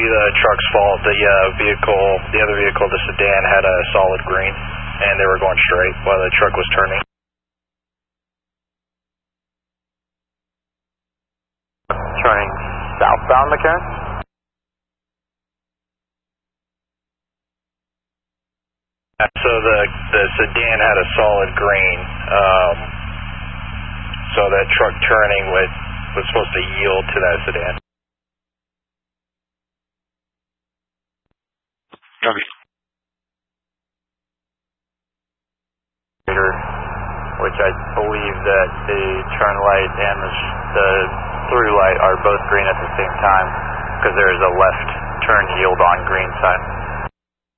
the truck's fault. The other vehicle, the sedan, had a solid green, and they were going straight while the truck was turning. Turning southbound, McCarran? So the sedan had a solid green, so that truck turning was supposed to yield to that sedan. Copy. Which I believe that the turn light and the through light are both green at the same time, because there is a left turn yield on green side.